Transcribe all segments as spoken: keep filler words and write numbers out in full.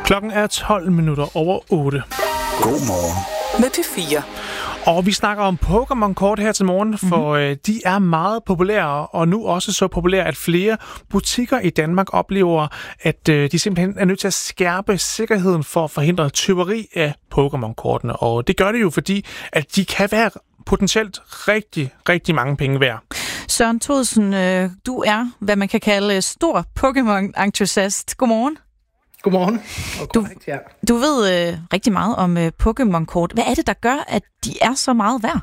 Klokken er tolv minutter over otte. Godmorgen med P fire. Og vi snakker om Pokémon-kort her til morgen, for mm-hmm. øh, de er meget populære, og nu også så populære, at flere butikker i Danmark oplever, at øh, de simpelthen er nødt til at skærpe sikkerheden for at forhindre tyveri af Pokémon-kortene. Og det gør det jo, fordi at de kan være potentielt rigtig, rigtig mange penge værd. Søren Thodesen, øh, du er, hvad man kan kalde, stor Pokémon-entusiast. Godmorgen. Godmorgen. Og du, korrekt, ja. du ved øh, rigtig meget om øh, Pokémon-kort. Hvad er det, der gør, at de er så meget værd?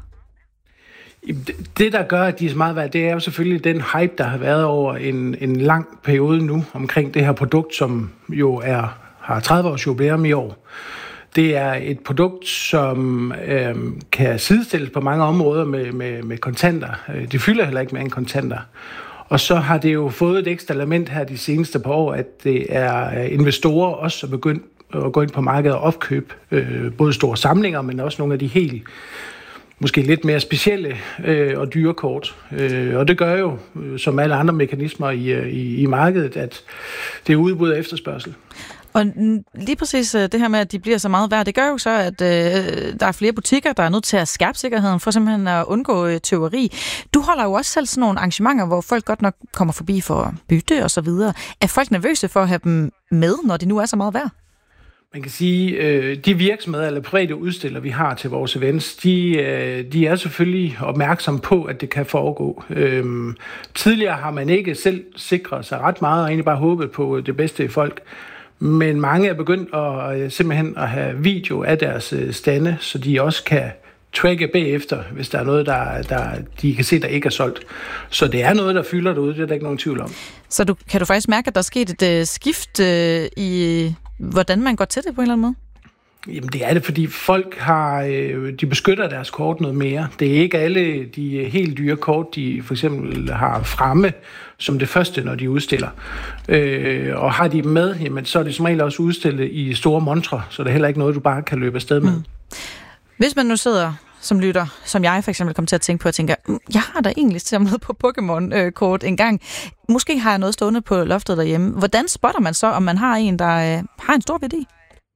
Det, der gør, at de er så meget værd, det er jo selvfølgelig den hype, der har været over en, en lang periode nu omkring det her produkt, som jo er, har tredive års jubilæum i år. Det er et produkt, som øh, kan sidestilles på mange områder med, med, med kontanter. Det fylder heller ikke mere end kontanter. Og så har det jo fået et ekstra element her de seneste par år, at det er investorer også, som er begyndt at gå ind på markedet og opkøbe øh, både store samlinger, men også nogle af de helt, måske lidt mere specielle øh, og dyre kort. Øh, og det gør jo, som alle andre mekanismer i, i, i markedet, at det er udbud og efterspørgsel. Og lige præcis det her med, at de bliver så meget værd, det gør jo så, at øh, der er flere butikker, der er nødt til at skærpe sikkerheden for simpelthen at undgå øh, tyveri. Du holder jo også selv sådan nogle arrangementer, hvor folk godt nok kommer forbi for at bytte og så videre. Er folk nervøse for at have dem med, når de nu er så meget værd? Man kan sige, øh, de virksomheder eller private udstillere, vi har til vores events, de, øh, de er selvfølgelig opmærksomme på, at det kan foregå. Øh, tidligere har man ikke selv sikret sig ret meget, og egentlig bare håbet på det bedste i folk. Men mange er begyndt at simpelthen at have video af deres stande, så de også kan tracke bagefter, hvis der er noget, der, der de kan se, der ikke er solgt. Så det er noget, der fylder derude, det er der ikke nogen tvivl om. Så du, kan du faktisk mærke, at der er sket et uh, skift uh, i, hvordan man går til det på en eller anden måde? Jamen det er det, fordi folk har, øh, de beskytter deres kort noget mere. Det er ikke alle de helt dyre kort, de for eksempel har fremme som det første, når de udstiller. Øh, og har de dem med, jamen, så er det som regel også udstillet i store montrer, så det er heller ikke noget, du bare kan løbe afsted med. Mm. Hvis man nu sidder som lytter, som jeg for eksempel kom til at tænke på, og tænker, jeg har da egentlig samlet på Pokémon-kort en gang. Måske har jeg noget stående på loftet derhjemme. Hvordan spotter man så, om man har en, der øh, har en stor værdi?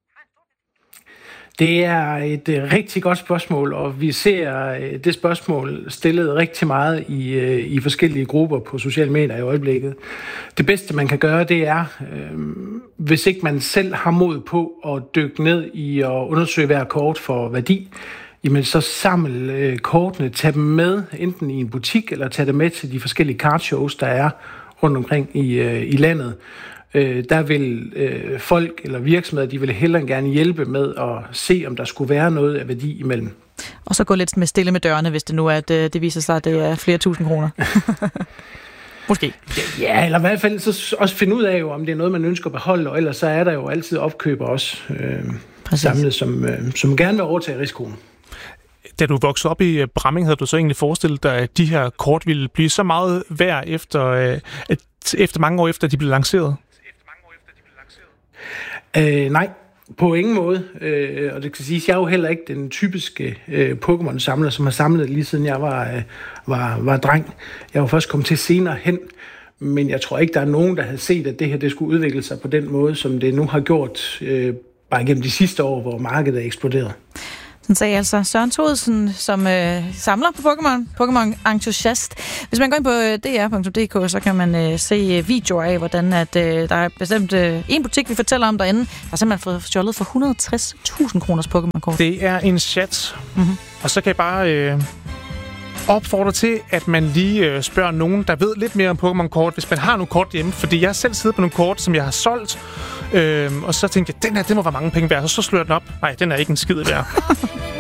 Det er et uh, rigtig godt spørgsmål, og vi ser uh, det spørgsmål stillet rigtig meget i, uh, i forskellige grupper på sociale medier i øjeblikket. Det bedste, man kan gøre, det er, uh, hvis ikke man selv har mod på at dykke ned i at undersøge hver kort for værdi, jamen så samle uh, kortene, tag dem med enten i en butik, eller tag dem med til de forskellige cardshows, der er rundt omkring i, uh, i landet. Øh, der vil øh, folk eller virksomheder, de vil hellere gerne hjælpe med at se, om der skulle være noget af værdi imellem. Og så gå lidt med stille med dørene, hvis det nu er, at det, det viser sig, at det er flere tusind kroner. Måske. Ja, eller i hvert fald så også finde ud af, jo, om det er noget, man ønsker at beholde, og ellers så er der jo altid opkøber også øh, samlet, som, øh, som gerne vil overtage risikoen. Da du voksede op i Bramming, havde du så egentlig forestillet dig, at de her kort ville blive så meget værd efter, øh, efter mange år efter, de blev lanceret? Øh, nej, på ingen måde. Øh, og det kan siges, jeg er jo heller ikke den typiske øh, Pokémon-samler, som har samlet lige siden jeg var, øh, var, var dreng. Jeg var først kommet til senere hen, men jeg tror ikke, der er nogen, der havde set, at det her det skulle udvikle sig på den måde, som det nu har gjort øh, bare gennem de sidste år, hvor markedet er eksploderet. Sådan sagde altså Søren Thodesen, som øh, samler på Pokémon, Pokémon-entusiast. Hvis man går ind på øh, d r punktum d k, så kan man øh, se videoer af, hvordan at, øh, der er bestemt øh, en butik, vi fortæller om derinde, der har simpelthen fået stjålet for et hundrede og tres tusind kroners Pokémon-kort. Det er en chat. Mm-hmm. Og så kan jeg bare øh, opfordre til, at man lige øh, spørger nogen, der ved lidt mere om Pokémon-kort, hvis man har nogle kort hjemme. Fordi jeg har selv siddet på nogle kort, som jeg har solgt, øh, og så tænkte jeg, den her, det må være mange penge værd. Så slår jeg den op. Nej, den er ikke en skid værd.